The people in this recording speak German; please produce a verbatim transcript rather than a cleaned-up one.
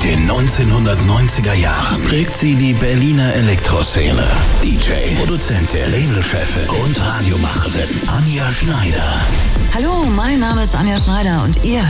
den neunzehnhundertneunziger Jahren prägt sie die Berliner Elektroszene. D J, Produzentin, Labelchefin und Radiomacherin Anja Schneider. Hallo, mein Name ist Anja Schneider und ihr